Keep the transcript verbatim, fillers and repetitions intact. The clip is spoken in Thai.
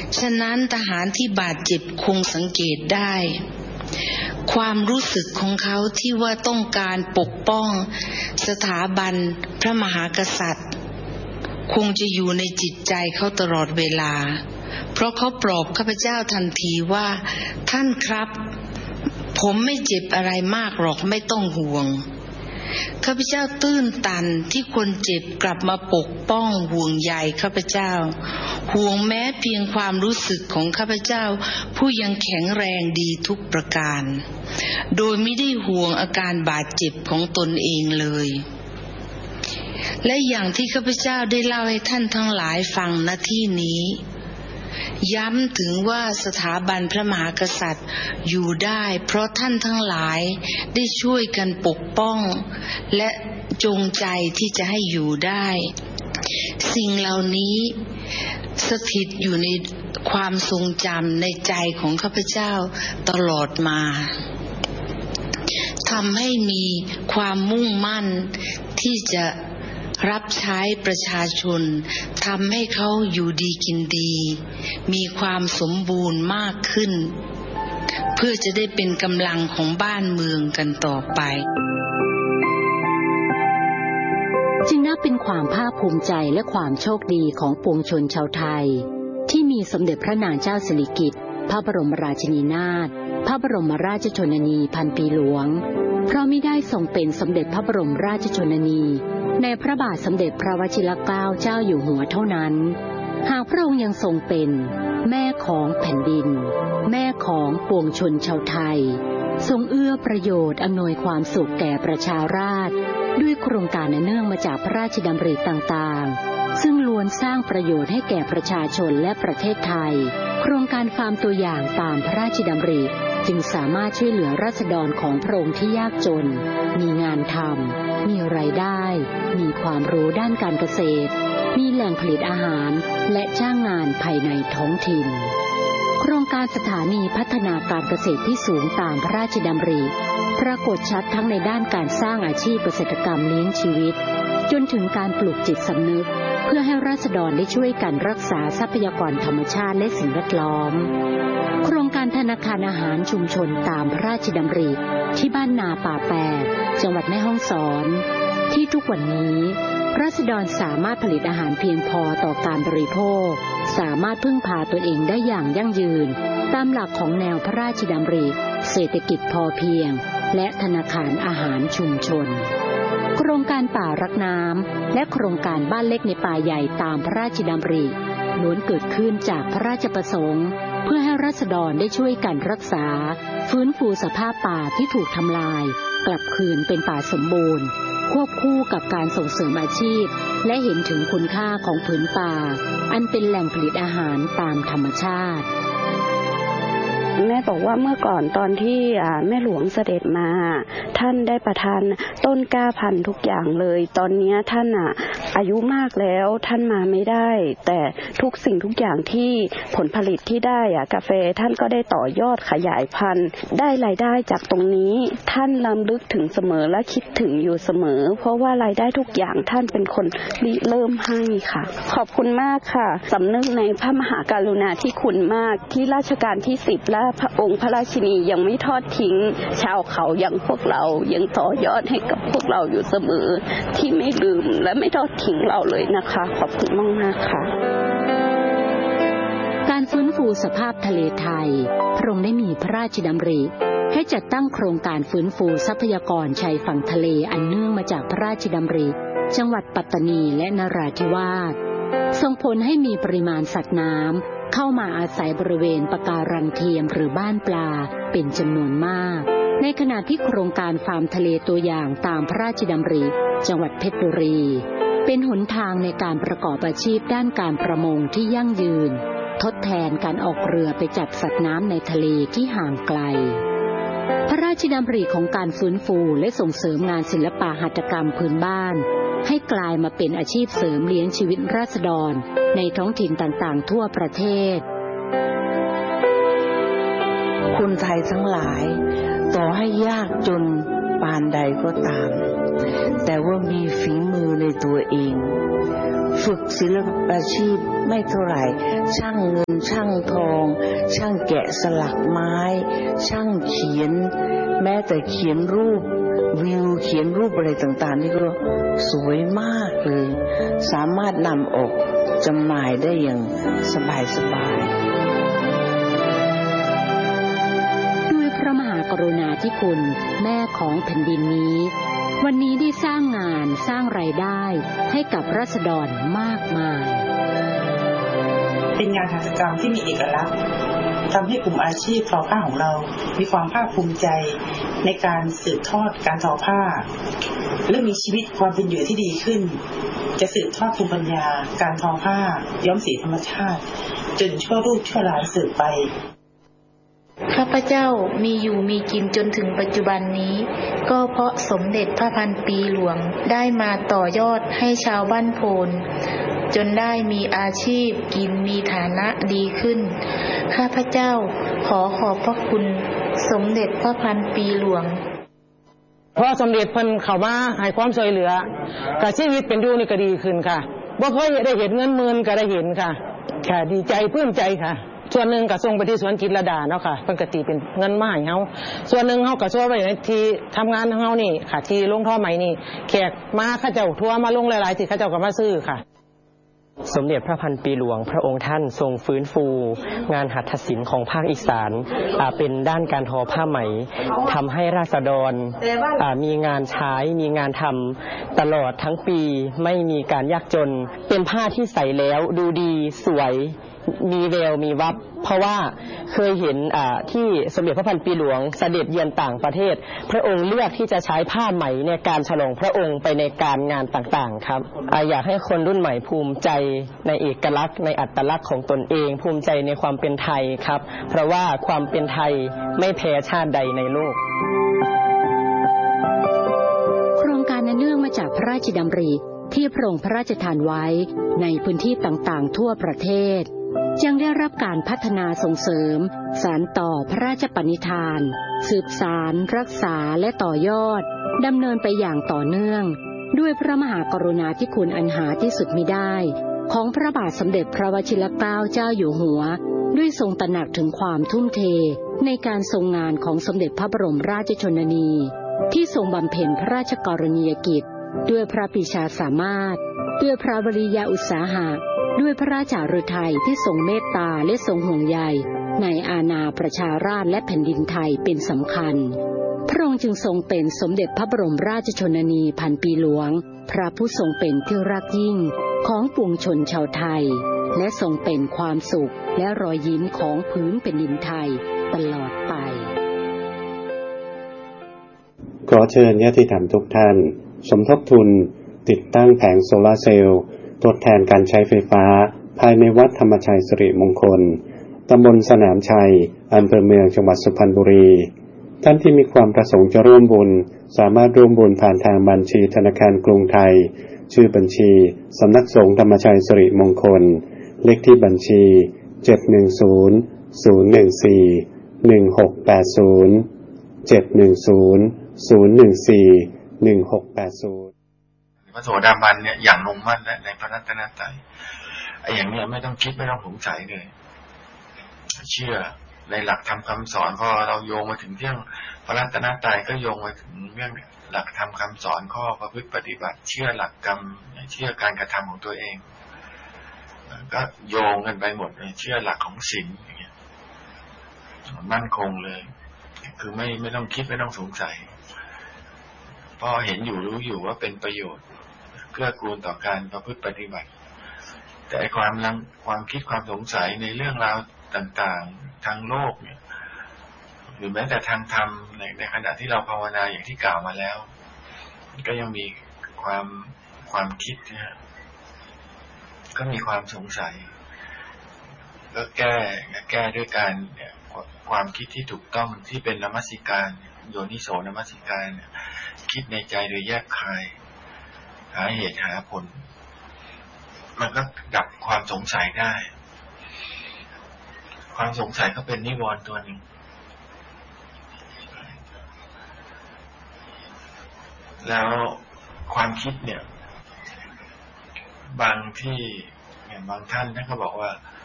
ฉะนั้นทหารที่บาดเจ็บคงสังเกตได้ความรู้สึกของเขาที่ว่าต้องการปกป้องสถาบันพระมหากษัตริย์คงจะอยู่ในจิตใจเขาตลอดเวลาเพราะเขาปลอบข้าพเจ้าทันทีว่าท่านครับผมไม่เจ็บอะไรมากหรอกไม่ต้องห่วงข้าพเจ้าตื้นตันที่คนเจ็บกลับมาปกป้องห่วงใยข้าพเจ้าห่วงแม้เพียงความรู้สึกของข้าพเจ้าผู้ยังแข็งแรงดีทุกประการโดยไม่ได้ห่วงอาการบาดเจ็บของตนเองเลยและอย่างที่ข้าพเจ้าได้เล่าให้ท่านทั้งหลายฟังณที่นี้ย้ำถึงว่าสถาบันพระมหากษัตริย์อยู่ได้เพราะท่านทั้งหลายได้ช่วยกันปกป้องและจงใจที่จะให้อยู่ได้สิ่งเหล่านี้สถิตอยู่ในความทรงจำในใจของข้าพเจ้าตลอดมาทำให้มีความมุ่งมั่นที่จะรับใช้ประชาชนทำให้เขาอยู่ดีกินดีมีความสมบูรณ์มากขึ้นเพื่อจะได้เป็นกำลังของบ้านเมืองกันต่อไปจึงนับเป็นความภาคภูมิใจและความโชคดีของปวงชนชาวไทยที่มีสมเด็จพระนางเจ้าสิริกิติ์พระบรมราชินีนาถพระบรมราชชนนีพันปีหลวงเพราะมิได้ทรงเป็นสมเด็จพระบรมราชชนนีในพระบาทสมเด็จพระวชิรเกล้าเจ้าอยู่หัวเท่านั้นหากพระองค์ยังทรงเป็นแม่ของแผ่นดินแม่ของปวงชนชาวไทยทรงเอื้อประโยชน์อำนวยความสุขแก่ประชาราษฎร์ด้วยโครงการเนื่องมาจากพระราชดำริต่างๆซึ่งล้วนสร้างประโยชน์ให้แก่ประชาชนและประเทศไทยโครงการฟาร์มตัวอย่างตามพระราชดำริจึงสามารถช่วยเหลือราษฎรของพระองค์ที่ยากจนมีงานทำมีรายได้มีความรู้ด้านการเกษตรมีแหล่งผลิตอาหารและจ้างงานภายในท้องถิ่นโครงการสถานีพัฒนาการเกษตรที่สูงตามพระราชดำริปรากฏชัดทั้งในด้านการสร้างอาชีพเกษตรกรรมเลี้ยงชีวิตจนถึงการปลูกจิตสำนึกเพื่อให้ราษฎรได้ช่วยกันรักษาทรัพยากรธรรมชาติและสิ่งแวดล้อมโครงการธนาคารอาหารชุมชนตามพระราชดำริที่บ้านนาป่าแปดจังหวัดแม่ฮ่องสอนที่ทุกวันนี้ราษฎรสามารถผลิตอาหารเพียงพอต่อการบริโภคสามารถพึ่งพาตนเองได้อย่างยั่งยืนตามหลักของแนวพระราชดำริเศรษฐกิจพอเพียงและธนาคารอาหารชุมชนโครงการป่ารักน้ำและโครงการบ้านเล็กในป่าใหญ่ตามพระราชดำริล้วนเกิดขึ้นจากพระราชประสงค์เพื่อให้ราษฎรได้ช่วยกันรักษาฟื้นฟูสภาพป่าที่ถูกทำลายกลับคืนเป็นป่าสมบูรณ์ควบคู่กับการส่งเสริมอาชีพและเห็นถึงคุณค่าของผืนป่าอันเป็นแหล่งผลิตอาหารตามธรรมชาติแม่บอกว่าเมื่อก่อนตอนที่แม่หลวงเสด็จมาท่านได้ประทานต้นกล้าพันธุ์ทุกอย่างเลยตอนนี้ท่านอ่ะอายุมากแล้วท่านมาไม่ได้แต่ทุกสิ่งทุกอย่างที่ผลผลิตที่ได้อ่ะกาแฟท่านก็ได้ต่อยอดขยายพันธุ์ได้รายได้จากตรงนี้ท่านรำลึกถึงเสมอและคิดถึงอยู่เสมอเพราะว่ารายได้ทุกอย่างท่านเป็นคนริเริ่มให้ค่ะขอบคุณมากค่ะสำนึกในพระมหากรุณาธิคุณมากที่รัชกาลที่สิบและพระองค์พระราชินียังไม่ทอดทิ้งชาวเขาอย่างพวกเรายังต่อยอดให้กับพวกเราอยู่เสมอที่ไม่ลืมและไม่ทอดทิ้งเราเลยนะคะขอบคุณมากๆค่ะการฟื้นฟูสภาพทะเลไทยพระองค์ได้มีพระราชดำริให้จัดตั้งโครงการฟื้นฟูทรัพยากรชายฝั่งทะเลอันเนื่องมาจากพระราชดำริจังหวัดปัตตานีและนราธิวาสส่งผลให้มีปริมาณสัตว์น้ำเข้ามาอาศัยบริเวณปะการังเทียมหรือบ้านปลาเป็นจำนวนมากในขณะที่โครงการฟาร์มทะเลตัวอย่างตามพระราชดำริจังหวัดเพชรบุรีเป็นหนทางในการประกอบอาชีพด้านการประมงที่ยั่งยืนทดแทนการออกเรือไปจับสัตว์น้ำในทะเลที่ห่างไกลพระราชดำริของการฟื้นฟูและส่งเสริมงานศิลปะหัตถกรรมพื้นบ้านให้กลายมาเป็นอาชีพเสริมเลี้ยงชีวิตราษฎรในท้องถิ่นต่างๆทั่วประเทศคนไทยทั้งหลายต่อให้ยากจนปานใดก็ตามแต่ว่ามีฝีมือในตัวเองฝึกศิลปอาชีพไม่เท่าไหร่ช่างเงินช่างทองช่างแกะสลักไม้ช่างเขียนแม้แต่เขียนรูปวิวเขียนรูปอะไรต่างๆนี่ก็สวยมากเลยสามารถนำออกจำหน่ายได้อย่างสบายๆด้วยพระมหากรุณาธิคุณแม่ของแผ่นดินนี้วันนี้ได้สร้างงานสร้างรายได้ให้กับราษฎรมากมายเป็นงานหัตถกรรมที่มีเอกลักษณ์ทำให้กลุ่มอาชีพทอผ้าของเรามีความภาคภูมิใจในการสืบทอดการทอผ้าและมีชีวิตความเป็นอยู่ที่ดีขึ้นจะสืบทอดภูมิปัญญาการทอผ้าย้อมสีธรรมชาติจนชั่วลูกชั่วหลานสืบไปข้าพเจ้ามีอยู่มีกินจนถึงปัจจุบันนี้ก็เพราะสมเด็จพระพันปีหลวงได้มาต่อยอดให้ชาวบ้านโพนจนได้มีอาชีพกินมีฐานะดีขึ้นข้าพเจ้าขอขอบพระคุณสมเด็จพระพันปีหลวงเพราะสมเด็จเพิ่นเข้ามาให้ความช่วยเหลือก็ชีวิตเป็นอยู่นี่ก็ดีขึ้นค่ะบ่เคยได้เห็นเงินหมื่นก็ได้เห็นค่ะค่ะดีใจปลื้มใจค่ะส่วนหนึ่งก็ส่งไปที่สวนจิตรลดาเนาะค่ะเพิ่นก็ตีเป็นเงินมาให้เฮาส่วนหนึ่งเฮาก็ช่วยไว้ในที่ทำงานของเฮานี่ค่ะที่ลงท่อใหม่นี่แขกมาเขาเจ้าทัวร์มาลงหลายๆที่เขาเจ้าก็มาซื้อค่ะสมเด็จพระพันปีหลวงพระองค์ท่านทรงฟื้นฟูงานหัตถศิลป์ของภาคอีสานเป็นด้านการทอผ้าไหมทำให้ราษฎรมีงานใช้มีงานทำตลอดทั้งปีไม่มีการยากจนเป็นผ้าที่ใส่แล้วดูดีสวยมีแววมีวับเพราะว่าเคยเห็นที่สมเด็จพระพันปีหลวงเสด็จเยือนต่างประเทศพระองค์เลือกที่จะใช้ผ้าไหมในการฉลองพระองค์ไปในการงานต่างๆครับอยากให้คนรุ่นใหม่ภูมิใจในเอกลักษณ์ในอัตลักษณ์ของตนเองภูมิใจในความเป็นไทยครับเพราะว่าความเป็นไทยไม่แพ้ชาติใดในโลกโครงการเนื่องมาจากพระราชดำริที่พระองค์พระราชทานไว้ในพื้นที่ต่างๆทั่วประเทศยังได้รับการพัฒนาส่งเสริมสานต่อพระราชปณิธานสืบสานรักษาและต่อยอดดำเนินไปอย่างต่อเนื่องด้วยพระมหากรุณาธิคุณอันหาที่สุดมิได้ของพระบาทสมเด็จพระวชิรเกล้าเจ้าอยู่หัวด้วยทรงตระหนักถึงความทุ่มเทในการทรงงานของสมเด็จพระบรมราชชนนีที่ทรงบำเพ็ญพระราชกรณียกิจด้วยพระปรีชาสามารถด้วยพระวริยอุตสาหะด้วยพระราชาฤทัยที่ทรงเมตตาและทรงห่วงใยในอาณาประชาราษฎร์และแผ่นดินไทยเป็นสำคัญพระองค์จึงทรงเป็นสมเด็จพระบรมราชชนนีพันปีหลวงพระผู้ทรงเป็นที่รักยิ่งของปวงชนชาวไทยและทรงเป็นความสุขและรอยยิ้มของพื้นแผ่นดินไทยตลอดไปขอเชิญญาติธรรมทุกท่านสมทบทุนติดตั้งแผงโซลาร์เซลล์ทดแทนการใช้ไฟฟ้าภายในวัดธรรมชัยสิริมงคลตำบลสนามชัยอำเภอเมืองจังหวัดสุพรรณบุรีท่านที่มีความประสงค์จะร่วมบุญสามารถร่วมบุญผ่านทางบัญชีธนาคารกรุงไทยชื่อบัญชีสำนักสงฆ์ธรรมชัยสิริมงคลเลขที่บัญชีเจ็ดหนึ่งศูนย์ ศูนย์หนึ่งสี่ หนึ่งหกแปดศูนย์ เจ็ดหนึ่งศูนย์ ศูนย์หนึ่งสี่ หนึ่งหกแปดศูนย์พระโสดาบันเนี่ยอย่างลงมั่นและในพระรัตนตรัยไอ้อย่างเนี้ยไม่ต้องคิดไม่ต้องสงสัยเลยเชื่อในหลักธรรมคำสอนพอเราโยงมาถึงเรื่องพระรัตนตรัยก็โยงมาถึงเรื่องหลักธรรมคำสอนข้อประพฤติปฏิบัติเชื่อหลักกรรมเชื่อการกระทำของตัวเองก็โยงกันไปหมดเลยเชื่อหลักของศีลอย่างเงี้ยมั่นคงเลยคือไม่ไม่ต้องคิดไม่ต้องสงสัยพอเห็นอยู่รู้อยู่ว่าเป็นประโยชน์เกื้อกูลต่อการประพฤติปฏิบัติแต่ความลังความคิดความสงสัยในเรื่องราวต่างๆทางโลกเนี่ยหรือแม้แต่ทางธรรมในในขณะที่เราภาวนาอย่างที่กล่าวมาแล้วก็ยังมีความความคิดนะฮะก็มีความสงสัยก็แก้แก้ด้วยการความคิดที่ถูกต้องที่เป็นนมัสการโยนิโสนมัสการคิดในใจโดยแยกคายหาเหตุหาผลมันก็ดับความสงสัยได้ความสงสัยก็เป็นนิวรณ์ตัวหนึ่งแล้วความคิดเนี่ยบางที่อย่างบางท่านท่านก็บอกว่า